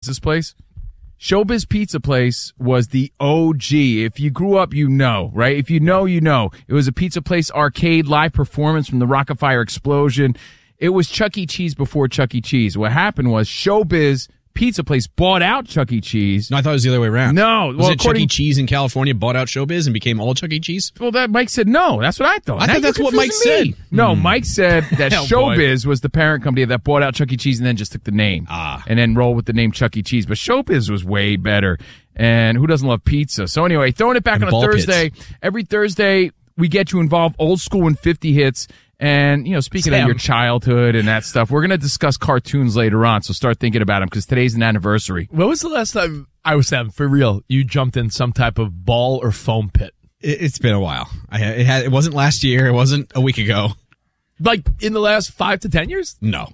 this place? Showbiz Pizza Place was the OG. If you grew up, you know, right? If you know, you know. It was a pizza place arcade live performance from the Rock-afire explosion. It was Chuck E. Cheese before Chuck E. Cheese. What happened was Showbiz Pizza Place bought out Chuck E. Cheese. No, I thought it was the other way around. No. Was it Chuck E. Cheese in California bought out Showbiz and became all Chuck E. Cheese? Well, that Mike said no. That's what I thought. I thought that's what Mike said. No, Mike said that Showbiz was the parent company that bought out Chuck E. Cheese and then just took the name. And then rolled with the name Chuck E. Cheese. But Showbiz was way better. And who doesn't love pizza? So anyway, throwing it back on a Thursday. Every Thursday, we get you involved. Old school and 50 hits. And, you know, speaking of your childhood and that stuff, we're going to discuss cartoons later on, so start thinking about them because today's an anniversary. When was the last time, I was saying, for real, you jumped in some type of ball or foam pit? It's been a while. It wasn't last year. It wasn't a week ago. Like in the last 5 to 10 years? No.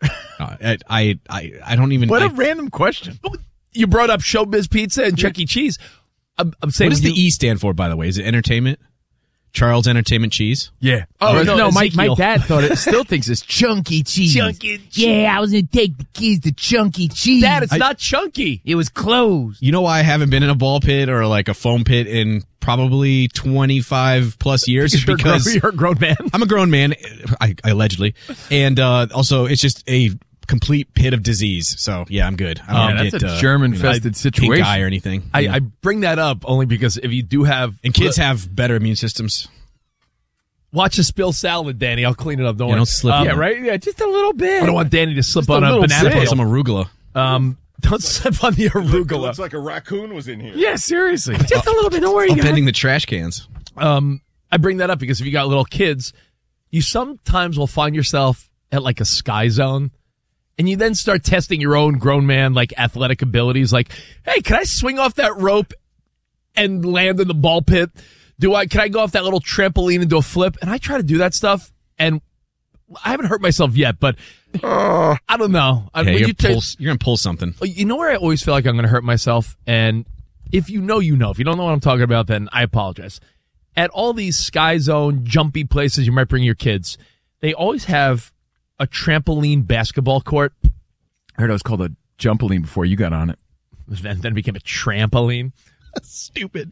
I don't even. What a random question. You brought up Showbiz Pizza and Chuck E. Cheese. I'm saying, what does the E stand for, by the way? Is it entertainment? Charles Entertainment Cheese? Yeah. Oh, no, my dad still thinks it's Chunky Cheese. Chunky Cheese. Yeah, I was going to take the keys to Chunky Cheese. Dad, it's not chunky. It was closed. You know why I haven't been in a ball pit or like a foam pit in probably 25 plus years? Is because you're a grown man. I'm a grown man, I allegedly. And also, it's just a complete pit of disease. So, yeah, I'm good. I don't that's a germ-infested situation. Pink eye or anything. I bring that up only because if you do have... And kids have better immune systems. Watch a spill salad, Danny. I'll clean it up. Don't worry. Don't slip. Yeah, right? Yeah, just a little bit. I don't want Danny to slip Just on a banana Put peel. some arugula. Don't slip on the It arugula. looks like a raccoon was in here. Yeah, seriously. Just a little bit. Don't worry, guys. Upending the trash cans. I bring that up because if you got little kids, you sometimes will find yourself at like a Sky Zone, and you then start testing your own grown man like athletic abilities. Like, hey, can I swing off that rope and land in the ball pit? Can I go off that little trampoline and do a flip? And I try to do that stuff, and I haven't hurt myself yet, but I don't know. You're going to pull something. You know where I always feel like I'm going to hurt myself? And if you know, you know. If you don't know what I'm talking about, then I apologize. At all these Sky Zone, jumpy places you might bring your kids, they always have a trampoline basketball court. I heard it was called a jumpoline before you got on it. Then it became a trampoline. Stupid.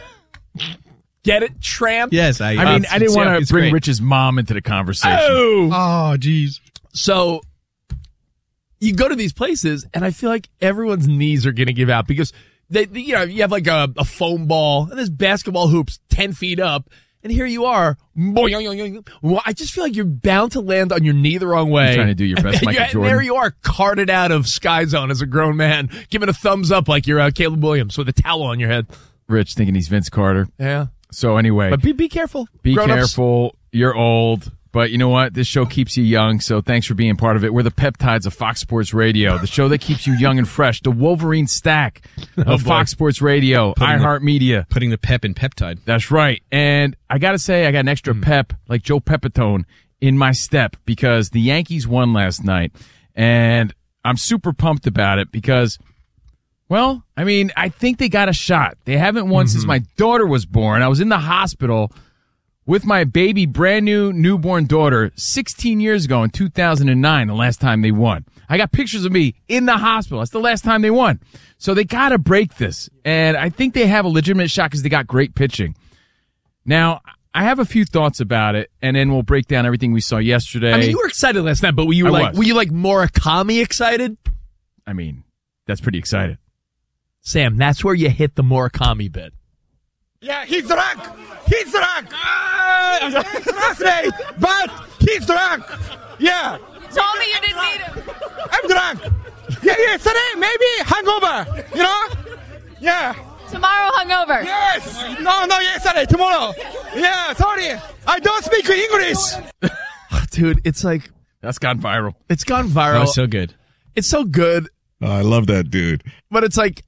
Get it? Tramp? Yes. I didn't want to bring Rich's mom into the conversation. Oh, jeez. So you go to these places, and I feel like everyone's knees are going to give out because you have like a foam ball, and there's basketball hoops 10 feet up, and here you are. I just feel like you're bound to land on your knee the wrong way. You're trying to do your best, Michael Jordan. And there you are, carted out of Sky Zone as a grown man, giving a thumbs up like you're Caleb Williams with a towel on your head. Rich thinking he's Vince Carter. Yeah. So anyway. But be careful. Be Grown-ups. careful. You're old. But you know what? This show keeps you young, so thanks for being part of it. We're the Peptides of Fox Sports Radio, the show that keeps you young and fresh, the Wolverine stack of Fox Sports Radio, iHeartMedia. Putting the pep in peptide. That's right. And I got to say, I got an extra pep, like Joe Pepitone, in my step because the Yankees won last night. And I'm super pumped about it because, well, I mean, I think they got a shot. They haven't won since my daughter was born. I was in the hospital with my baby, brand new newborn daughter 16 years ago in 2009, the last time they won. I got pictures of me in the hospital. That's the last time they won. So they got to break this. And I think they have a legitimate shot because they got great pitching. Now, I have a few thoughts about it, and then we'll break down everything we saw yesterday. I mean, you were excited last night, but were you like Murakami excited? I mean, that's pretty excited. Sam, that's where you hit the Murakami bit. Yeah, he's drunk. He's drunk. Trust me, but he's drunk. Yeah. Told me you didn't need him. I'm drunk. Yeah, yesterday, maybe hangover. You know? Yeah. Tomorrow hungover. Yes. No, yesterday, tomorrow. Yeah, sorry. I don't speak English. Dude, it's like... That's gone viral. It's gone viral. Oh, it's so good. It's so good. Oh, I love that dude. But it's like,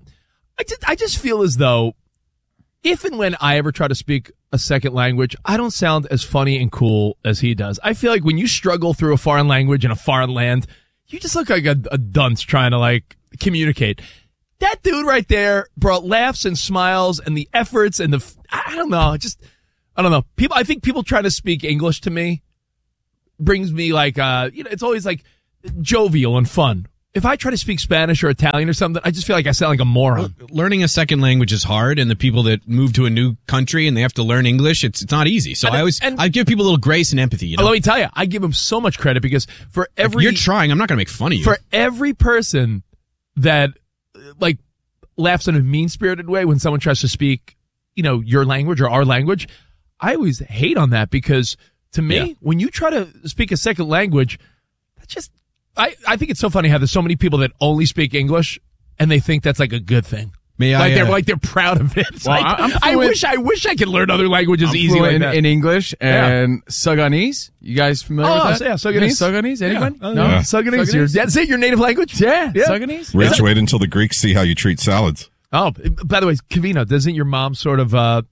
I just feel as though if and when I ever try to speak a second language, I don't sound as funny and cool as he does. I feel like when you struggle through a foreign language in a foreign land, you just look like a dunce trying to like communicate. That dude right there brought laughs and smiles and the efforts and I don't know. I don't know. I think people trying to speak English to me brings me like, it's always like jovial and fun. if I try to speak Spanish or Italian or something, I just feel like I sound like a moron. Learning a second language is hard, and the people that move to a new country and they have to learn English, it's not easy. So I give people a little grace and empathy. You know? Let me tell you, I give them so much credit because for every... You're trying. I'm not going to make fun of you. For every person that, like, laughs in a mean-spirited way when someone tries to speak, your language or our language, I always hate on that because, to me, when you try to speak a second language, that's just... I think it's so funny how there's so many people that only speak English and they think that's like a good thing. They're proud of it. Well, I wish I could learn other languages easy like that. In English and Sudanese. You guys familiar with that? Yeah, Sudanese. Anyone? Yeah. No, Sudanese. That's it. Your native language? Yeah. Sudanese. Rich, wait until the Greeks see how you treat salads. Oh, by the way, Kavina, doesn't your mom sort of?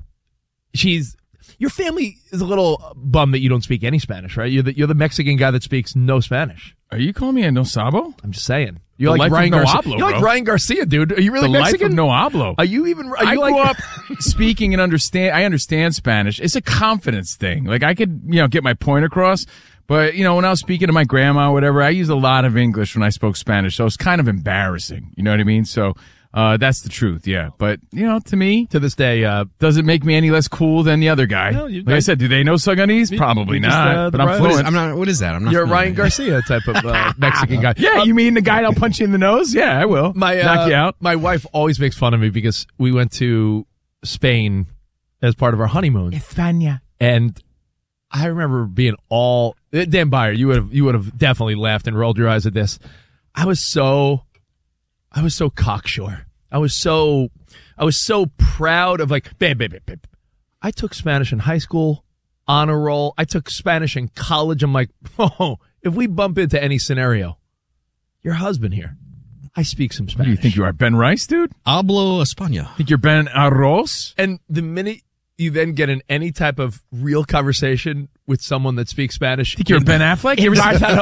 Your family is a little bummed that you don't speak any Spanish, right? You're the Mexican guy that speaks no Spanish. Are you calling me a no sabo? I'm just saying. You're the like Ryan no Garcia. hablo, You're like Ryan Garcia, dude. Are you really the Mexican? Life of no hablo. Are you even? I grew up speaking and I understand Spanish. It's a confidence thing. Like I could, get my point across. But, when I was speaking to my grandma or whatever, I used a lot of English when I spoke Spanish. So it's kind of embarrassing. You know what I mean? So that's the truth, yeah. But, to me, to this day, does it make me any less cool than the other guy? No, I said, do they know Sudanese? Probably not. But I'm fluent. What is that? I'm not. You're a Ryan Garcia type of Mexican guy. Yeah, you mean the guy that'll punch you in the nose? Yeah, I will. Knock you out. My wife always makes fun of me because we went to Spain as part of our honeymoon. España. And I remember being all Dan Byer, you would have definitely laughed and rolled your eyes at this. I was so cocksure. I was so proud of babe. I took Spanish in high school, honor roll. I took Spanish in college. I'm like, if we bump into any scenario, your husband here, I speak some Spanish. What do you think you are, Ben Rice, dude? Hablo España. Think you're Ben Arroz? And the minute you then get in any type of real conversation with someone that speaks Spanish. Think you're Ben Affleck? You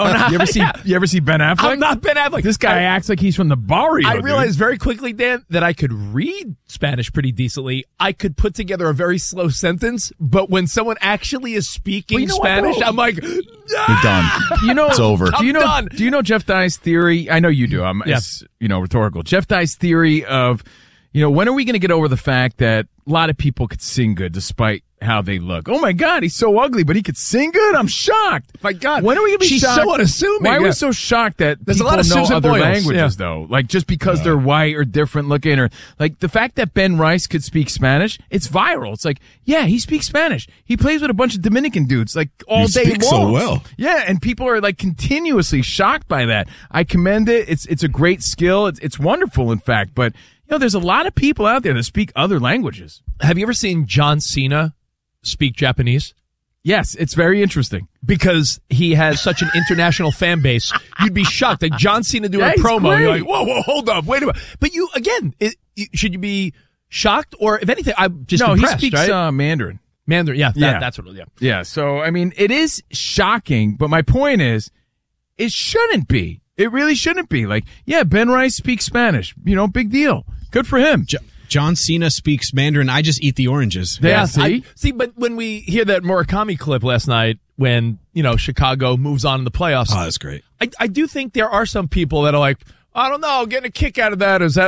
ever see Ben Affleck? I'm not Ben Affleck. This guy acts like he's from the barrio. I realized very quickly, Dan, that I could read Spanish pretty decently. I could put together a very slow sentence, but when someone actually is speaking Spanish, I'm like, you're done. It's over. Do you know Jeff Dye's theory? I know you do. It's rhetorical. Jeff Dye's theory of, when are we going to get over the fact that a lot of people could sing good despite how they look? Oh my God, he's so ugly, but he could sing good? I'm shocked. My God. When are we going to be She's shocked? so unassuming. Why are we so shocked that there's people a lot of know Susan other Boyles, languages, though? Like, just because they're white or different looking, or like the fact that Ben Rice could speak Spanish, it's viral. It's like, yeah, he speaks Spanish. He plays with a bunch of Dominican dudes, like, all day long. He speaks so well. Yeah, and people are like continuously shocked by that. I commend it. It's a great skill. It's wonderful, in fact, but there's a lot of people out there that speak other languages. Have you ever seen John Cena speak Japanese? Yes, it's very interesting. Because he has such an international fan base, you'd be shocked. Like John Cena doing a promo, great. You're like, whoa, hold up, wait a minute. But you, again, should you be shocked? Or if anything, I'm just impressed, he speaks right? Mandarin. Mandarin, that's what it is. Yeah, so, I mean, it is shocking, but my point is, it shouldn't be. It really shouldn't be. Like, yeah, Ben Rice speaks Spanish. Big deal. Good for him. John Cena speaks Mandarin. I just eat the oranges. Yeah, see? But when we hear that Murakami clip last night, when, Chicago moves on in the playoffs. Oh, that's great. I do think there are some people that are like, I don't know, getting a kick out of that. Is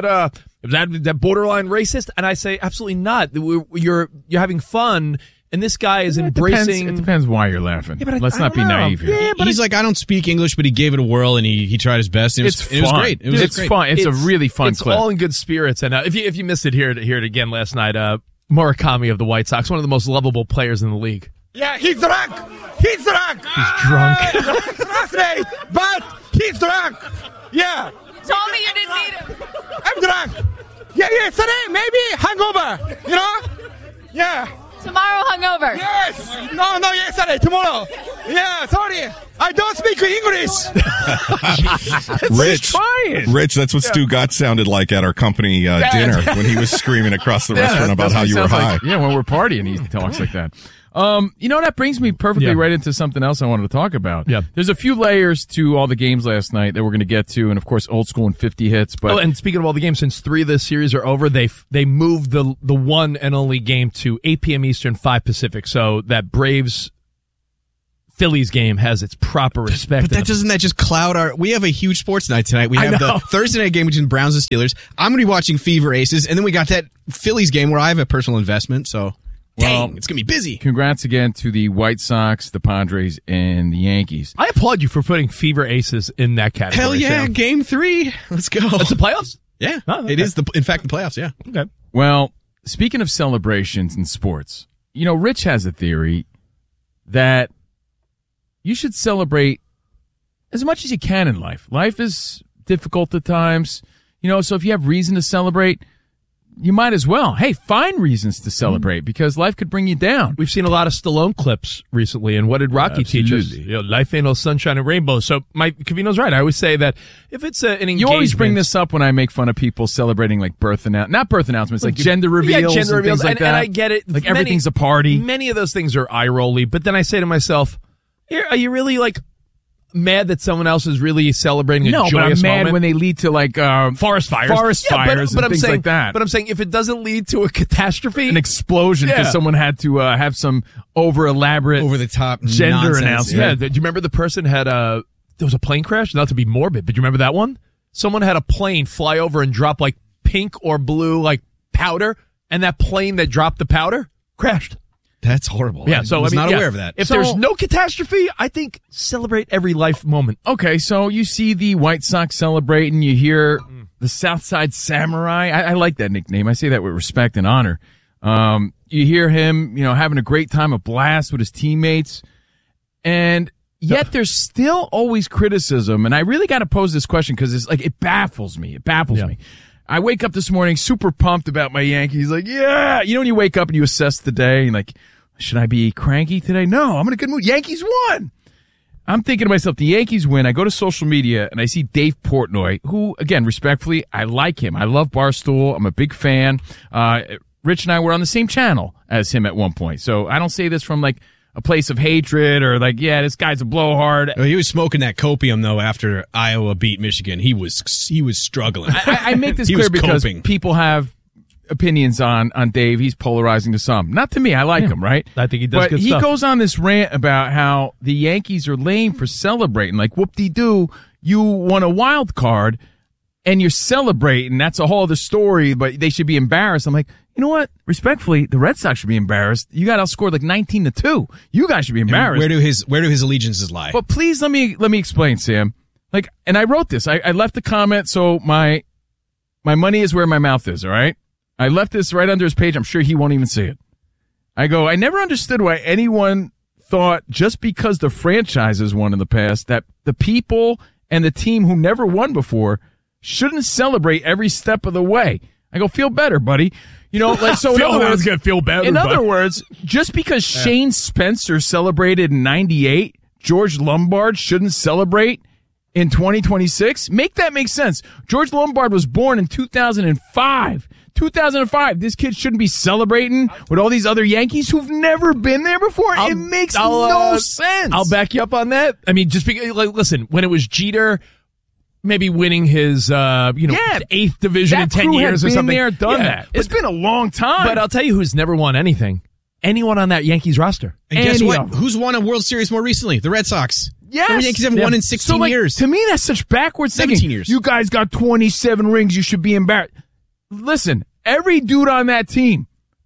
that borderline racist? And I say, absolutely not. You're having fun. And this guy is embracing. It depends why you're laughing. Yeah, Let's not be naive here. Yeah, but he's like, I don't speak English, but he gave it a whirl and he tried his best. It was great. It's fun. It's a really fun clip. It's all in good spirits. And if you missed it, hear it again last night. Murakami of the White Sox, one of the most lovable players in the league. Yeah, he's drunk. He's drunk. He's drunk. Last day, but he's drunk. Yeah. You told me you didn't need him. I'm drunk. Yeah, yesterday, maybe hangover. Yeah. Tomorrow hungover. Yes. No, yesterday, tomorrow. Yeah, sorry. I don't speak English. Rich, that's what Stu Gott sounded like at our company dinner when he was screaming across the restaurant about how you were high. Like, when we're partying, he talks like that. That brings me perfectly right into something else I wanted to talk about. Yeah. There's a few layers to all the games last night that we're going to get to, and of course, old school and 50 hits. But and speaking of all the games, since 3 of the series are over, they moved the one and only game to 8 p.m. Eastern, 5 Pacific. So that Braves Phillies game has its proper respect. But doesn't that just cloud our... We have a huge sports night tonight. We have the Thursday night game between Browns and Steelers. I'm going to be watching Fever Aces, and then we got that Phillies game where I have a personal investment, so... Dang, it's going to be busy. Congrats again to the White Sox, the Padres, and the Yankees. I applaud you for putting Fever Aces in that category. Hell yeah, Sam. Game 3. Let's go. That's the playoffs? Yeah, okay. It is, in fact, the playoffs, yeah. Okay. Well, speaking of celebrations in sports, Rich has a theory that you should celebrate as much as you can in life. Life is difficult at times, so if you have reason to celebrate, you might as well. Hey, find reasons to celebrate because life could bring you down. We've seen a lot of Stallone clips recently, and what did Rocky teach us? Life ain't no sunshine and rainbows. So Mike Covino's right. I always say that if it's an engagement... You always bring this up when I make fun of people celebrating like not birth announcements, like gender reveals and things like that. And I get it. Like everything's a party. Many of those things are eye-rolly, but then I say to myself, are you really like... mad that someone else is really celebrating a joyous moment? No, but I'm mad when they lead to like forest fires and things like that. But I'm saying if it doesn't lead to a catastrophe, an explosion because someone had to have some over-elaborate, over-the-top gender nonsense. announcement. Yeah, do you remember the person had there was a plane crash? Not to be morbid, but do you remember that one? Someone had a plane fly over and drop like pink or blue like powder, and that plane that dropped the powder crashed. That's horrible. Yeah, I was not aware of that. If there's no catastrophe, I think celebrate every life moment. Okay, so you see the White Sox celebrating, you hear the Southside Samurai. I like that nickname. I say that with respect and honor. You hear him, having a great time, a blast with his teammates, and yet there's still always criticism. And I really got to pose this question because it's like it baffles me. It baffles me. I wake up this morning super pumped about my Yankees. Like, yeah, when you wake up and you assess the day and like, should I be cranky today? No, I'm in a good mood. Yankees won. I'm thinking to myself, the Yankees win. I go to social media and I see Dave Portnoy, who, again, respectfully, I like him. I love Barstool. I'm a big fan. Rich and I were on the same channel as him at one point. So I don't say this from like a place of hatred or like, yeah, this guy's a blowhard. Well, he was smoking that copium though after Iowa beat Michigan. He was struggling. I make this clear because people have opinions on Dave. He's polarizing to some. Not to me. I like him, right? I think he does but good he stuff. Goes on this rant about how the Yankees are lame for celebrating. Like, whoop-de-doo, you won a wild card and you're celebrating. That's a whole other story, but they should be embarrassed. I'm like, you know what? Respectfully, the Red Sox should be embarrassed. You got outscored like 19-2. You guys should be embarrassed. And where do his allegiances lie? But please let me explain, Sam. Like, and I wrote this. I left a comment, so my money is where my mouth is, all right? I left this right under his page. I'm sure he won't even see it. I go, I never understood why anyone thought just because the franchises won in the past that the people and the team who never won before shouldn't celebrate every step of the way. I go, feel better, buddy. Like, so in other words, gonna feel better. In other words, just because Shane Spencer celebrated in 98, George Lombard shouldn't celebrate in 2026? Make that make sense. George Lombard was born in 2005. 2005. This kid shouldn't be celebrating with all these other Yankees who've never been there before. It makes no sense. I'll back you up on that. I mean, just because, like, listen, when it was Jeter maybe winning his, 8th division in 10 years or something. There, done that. It's been a long time. But I'll tell you who's never won anything. Anyone on that Yankees roster. And guess what? Who's won a World Series more recently? The Red Sox. Yes. The Yankees haven't won in 16 years. To me, that's such backwards 17 thinking. years. You guys got 27 rings. You should be embarrassed. Listen, every dude on that team,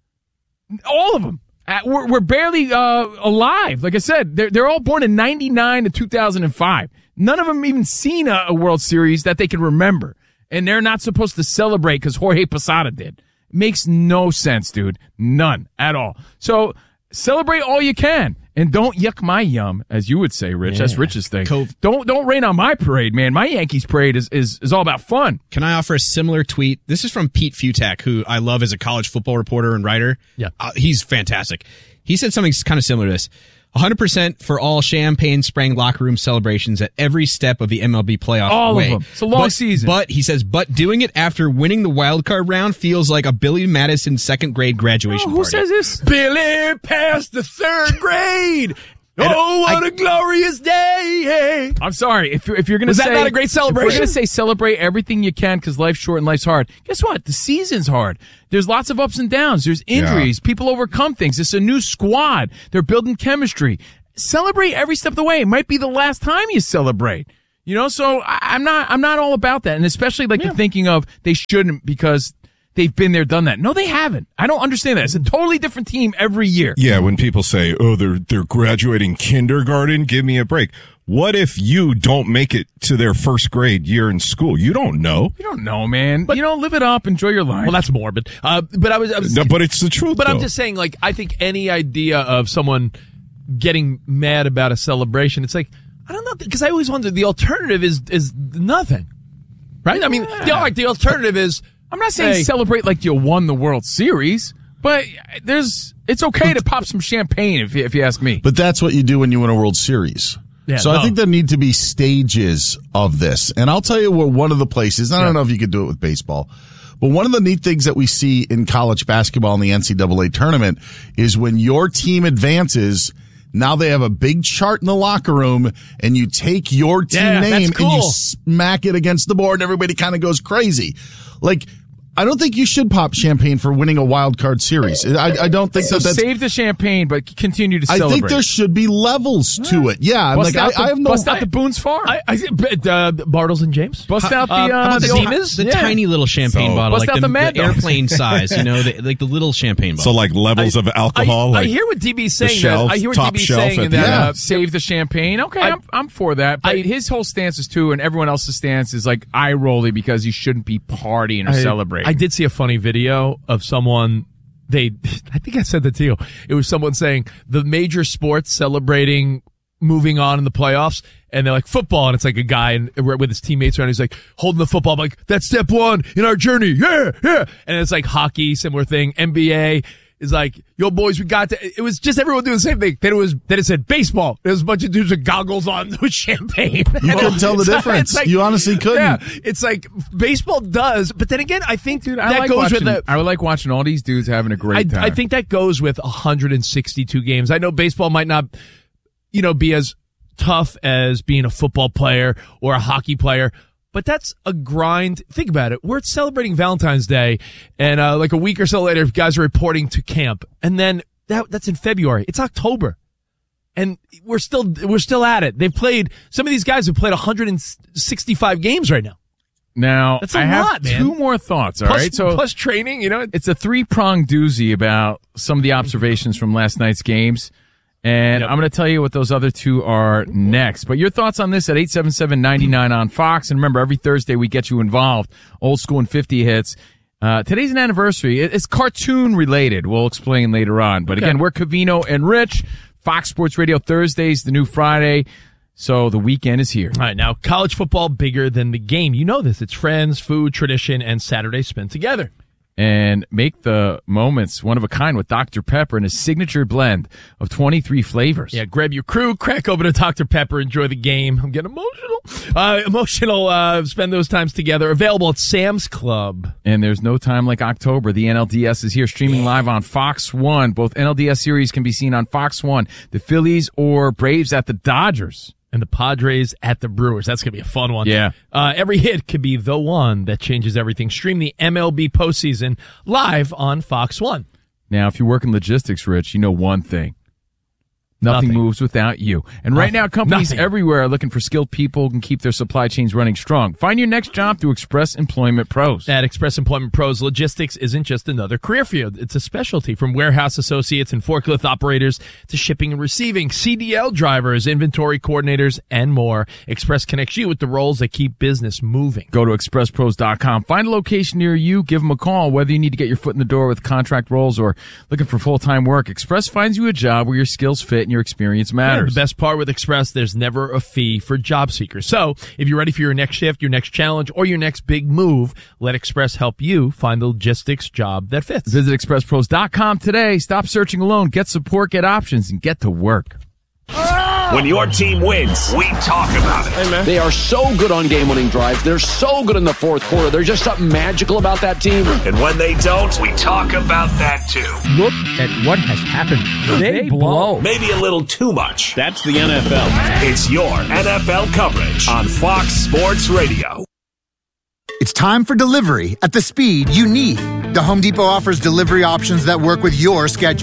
all of them, we're barely alive. Like I said, they're all born in 99 to 2005. None of them even seen a World Series that they can remember. And they're not supposed to celebrate because Jorge Posada did. Makes no sense, dude. None at all. So celebrate all you can. And don't yuck my yum, as you would say, Rich. Yeah. That's Rich's thing. Don't rain on my parade, man. My Yankees parade is all about fun. Can I offer a similar tweet? This is from Pete Futak, who I love as a college football reporter and writer. Yeah. He's fantastic. He said something kind of similar to this. 100% for all champagne spraying locker room celebrations at every step of the MLB playoff all way. Of them. It's a long season. But he says, doing it after winning the wild card round feels like a Billy Madison second grade graduation party. Who says this? Billy passed the third grade. Oh, what a glorious day! I'm sorry if you're going to say that not a great celebration. If we're going to say celebrate everything you can because life's short and life's hard. Guess what? The season's hard. There's lots of ups and downs. There's injuries. Yeah. People overcome things. It's a new squad. They're building chemistry. celebrate every step of the way. It might be the last time you celebrate. So I'm not all about that. And especially the thinking of they shouldn't because they've been there, done that. No, they haven't. I don't understand that. It's a totally different team every year. Yeah, when people say, "Oh, they're graduating kindergarten," give me a break. What if you don't make it to their first grade year in school? You don't know. You don't know, man. But live it up, enjoy your life. Well, that's morbid. But I was no, but it's the truth. But though. I'm just saying, I think any idea of someone getting mad about a celebration, it's like, I don't know, because I always wonder, the alternative is nothing, right? I mean, the alternative is, I'm not saying celebrate like you won the World Series, but it's okay to pop some champagne if you ask me. But that's what you do when you win a World Series. Yeah, I think there need to be stages of this. And I'll tell you what one of the places, I don't know if you could do it with baseball, but one of the neat things that we see in college basketball in the NCAA tournament is when your team advances, now they have a big chart in the locker room and you take your team name and you smack it against the board and everybody kind of goes crazy. I don't think you should pop champagne for winning a wild card series. I don't think that's save the champagne, but continue to celebrate. I think there should be levels to it. Yeah, bust out the Boone's Farm. Bartles and James. Bust out the tiny little champagne bottle, bust out the airplane size. The little champagne bottle. So levels of alcohol. I hear what DB's saying. I hear what DB's saying that save the champagne. Okay, I'm for that. But his whole stance is too, and everyone else's stance is eye rolly because you shouldn't be partying or celebrating. I did see a funny video of someone, I think I said that to you. It was someone saying the major sports celebrating moving on in the playoffs, and they're like football, and it's like a guy with his teammates around, he's like holding the football, I'm like, that's step one in our journey, yeah. And it's like hockey, similar thing, NBA is like, yo boys, we got to, it was just everyone doing the same thing. Then it said baseball. There was a bunch of dudes with goggles on with champagne. You couldn't tell the difference. You honestly couldn't. Yeah, it's like baseball does, but then again, I think that goes with I would like watching all these dudes having a great time. I think that goes with 162 games. I know baseball might not, be as tough as being a football player or a hockey player, but that's a grind. Think about it. We're celebrating Valentine's Day, and a week or so later, guys are reporting to camp, and then that's in February. It's October, and we're still at it. Some of these guys have played 165 games right now. Now, that's a lot, man. Two more thoughts. All right, so plus training. It's a 3-pronged doozy about some of the observations from last night's games. And I'm going to tell you what those other two are next. But your thoughts on this at 877-99 on Fox. And remember, every Thursday we get you involved. Old School and 50 hits. Today's an anniversary. It's cartoon related. We'll explain later on. But again, we're Covino and Rich. Fox Sports Radio Thursdays, the new Friday. So the weekend is here. All right, now college football bigger than the game. You know this. It's friends, food, tradition, and Saturday spent together. And make the moments one of a kind with Dr. Pepper and his signature blend of 23 flavors. Yeah, grab your crew, crack open a Dr. Pepper, enjoy the game. I'm getting emotional. Spend those times together. Available at Sam's Club. And there's no time like October. The NLDS is here, streaming live on Fox 1. Both NLDS series can be seen on Fox 1. The Phillies or Braves at the Dodgers. And the Padres at the Brewers. That's going to be a fun one. Yeah. Every hit could be the one that changes everything. Stream the MLB postseason live on Fox 1. Now, if you work in logistics, Rich, you know one thing. Nothing moves without you. And right now, companies everywhere are looking for skilled people who can keep their supply chains running strong. Find your next job through Express Employment Pros. At Express Employment Pros, logistics isn't just another career field. It's a specialty, from warehouse associates and forklift operators to shipping and receiving, CDL drivers, inventory coordinators, and more. Express connects you with the roles that keep business moving. Go to expresspros.com. Find a location near you. Give them a call. Whether you need to get your foot in the door with contract roles or looking for full-time work, Express finds you a job where your skills fit and your experience matters. The best part with Express, there's never a fee for job seekers. So if you're ready for your next shift, your next challenge, or your next big move, let Express help you find the logistics job that fits. Visit expresspros.com today. Stop searching alone. Get support, get options, and get to work. When your team wins, we talk about it. Hey, man. They are so good on game-winning drives. They're so good in the fourth quarter. There's just something magical about that team. And when they don't, we talk about that too. Look at what has happened. They blow. Maybe a little too much. That's the NFL. It's your NFL coverage on Fox Sports Radio. It's time for delivery at the speed you need. The Home Depot offers delivery options that work with your schedule.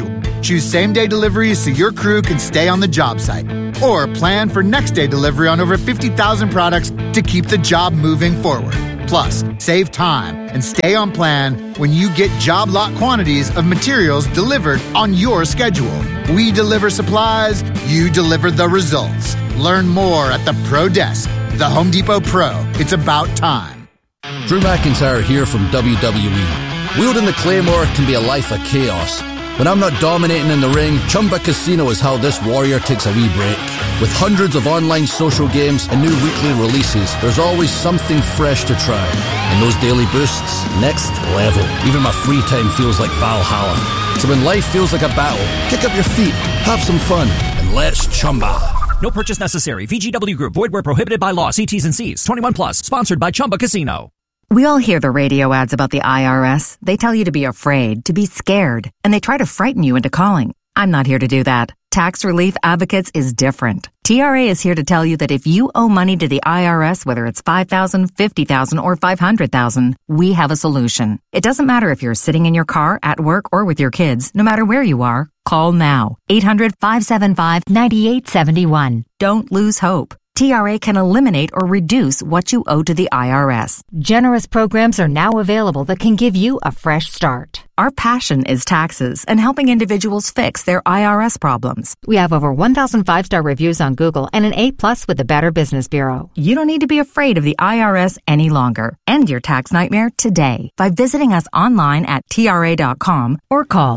Choose same-day deliveries so your crew can stay on the job site. Or plan for next-day delivery on over 50,000 products to keep the job moving forward. Plus, save time and stay on plan when you get job lot quantities of materials delivered on your schedule. We deliver supplies, you deliver the results. Learn more at the Pro Desk. The Home Depot Pro. It's about time. Drew McIntyre here from WWE. Wielding the Claymore can be a life of chaos. When I'm not dominating in the ring, Chumba Casino is how this warrior takes a wee break. With hundreds of online social games and new weekly releases, there's always something fresh to try. And those daily boosts, next level. Even my free time feels like Valhalla. So when life feels like a battle, kick up your feet, have some fun, and let's Chumba. No purchase necessary. VGW Group. Void where prohibited by law. See T's and C's. 21 plus. Sponsored by Chumba Casino. We all hear the radio ads about the IRS. They tell you to be afraid, to be scared, and they try to frighten you into calling. I'm not here to do that. Tax Relief Advocates is different. TRA is here to tell you that if you owe money to the IRS, whether it's $5,000, $50,000, or $500,000, we have a solution. It doesn't matter if you're sitting in your car, at work, or with your kids. No matter where you are, call now. 800-575-9871. Don't lose hope. TRA can eliminate or reduce what you owe to the IRS. Generous programs are now available that can give you a fresh start. Our passion is taxes and helping individuals fix their IRS problems. We have over 1,000 5-star reviews on Google and an A+ with the Better Business Bureau. You don't need to be afraid of the IRS any longer. End your tax nightmare today by visiting us online at TRA.com or call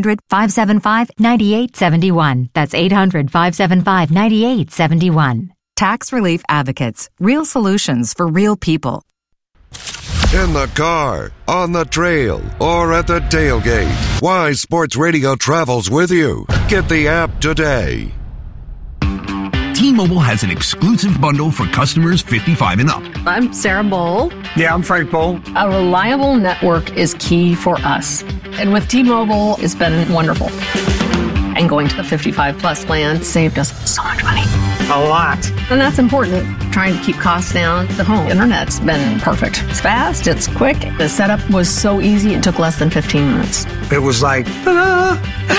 800-575-9871. That's 800-575-9871. Tax Relief Advocates. Real solutions for real people. In the car, on the trail, or at the tailgate, Wise Sports Radio travels with you. Get the app today. T-Mobile has an exclusive bundle for customers 55 and up. I'm Sarah Bowl. Yeah, I'm Frank Bowl. A reliable network is key for us. And with T-Mobile, it's been wonderful. And going to the 55 plus plan saved us so much money. A lot. And that's important. Trying to keep costs down. The home internet's been perfect. It's fast, it's quick. The setup was so easy, it took less than 15 minutes. It was like, ta-da!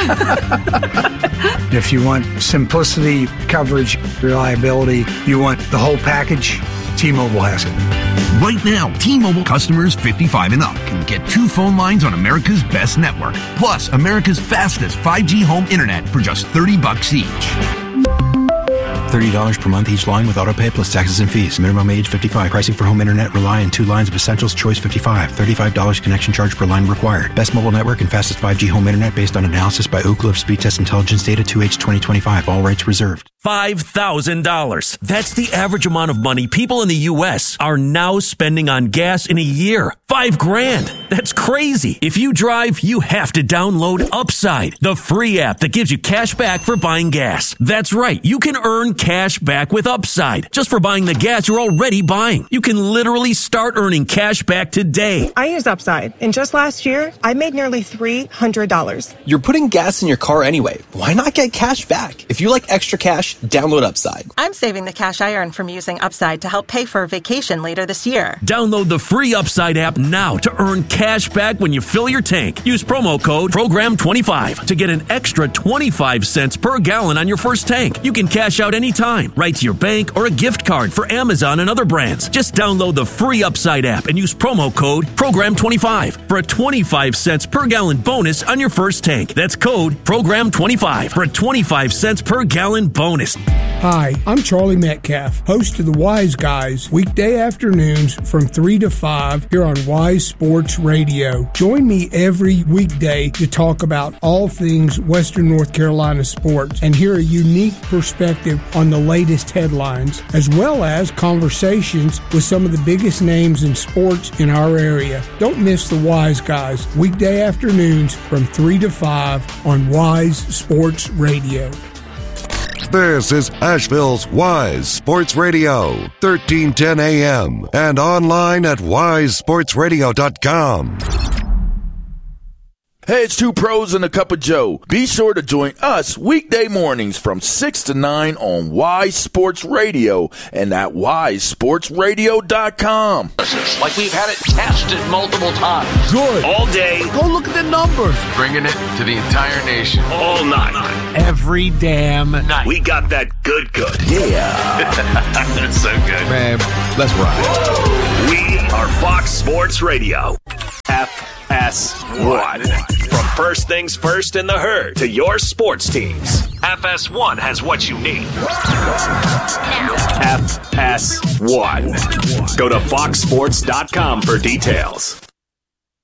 If you want simplicity, coverage, reliability, you want the whole package, T-Mobile has it. Right now, T-Mobile customers 55 and up can get 2 phone lines on America's best network, plus America's fastest 5G home internet for just $30 each. $30 per month each line with autopay plus taxes and fees. Minimum age 55. Pricing for home internet rely on 2 lines of Essentials Choice 55. $35 connection charge per line required. Best mobile network and fastest 5G home internet based on analysis by Ookla of Speed Test Intelligence data 2H 2025. All rights reserved. $5,000. That's the average amount of money people in the U.S. are now spending on gas in a year. $5,000. That's crazy. If you drive, you have to download Upside, the free app that gives you cash back for buying gas. That's right. You can earn cash back with Upside just for buying the gas you're already buying. You can literally start earning cash back today. I use Upside, and just last year, I made nearly $300. You're putting gas in your car anyway. Why not get cash back? If you like extra cash, download Upside. I'm saving the cash I earn from using Upside to help pay for a vacation later this year. Download the free Upside app now to earn cash back when you fill your tank. Use promo code PROGRAM25 to get an extra 25 cents per gallon on your first tank. You can cash out anytime, right to your bank or a gift card for Amazon and other brands. Just download the free Upside app and use promo code PROGRAM25 for a 25 cents per gallon bonus on your first tank. That's code PROGRAM25 for a 25 cents per gallon bonus. Hi, I'm Charlie Metcalf, host of the Wise Guys, weekday afternoons from 3 to 5 here on Wise Sports Radio. Join me every weekday to talk about all things Western North Carolina sports and hear a unique perspective on the latest headlines, as well as conversations with some of the biggest names in sports in our area. Don't miss the Wise Guys, weekday afternoons from 3 to 5 on Wise Sports Radio. This is Asheville's Wise Sports Radio, 1310 AM, and online at wisesportsradio.com. Hey, it's Two Pros and a Cup of Joe. Be sure to join us weekday mornings from 6 to 9 on Wise Sports Radio and at wisesportsradio.com. Like we've had it tested multiple times. Good. All day. Go look at the numbers. Bringing it to the entire nation. All night. Every damn night. We got that good. Yeah. That's so good. Man, let's ride. We are Fox Sports Radio. FS1. From first things first in the herd to your sports teams, FS1 has what you need. FS1. Go to foxsports.com for details.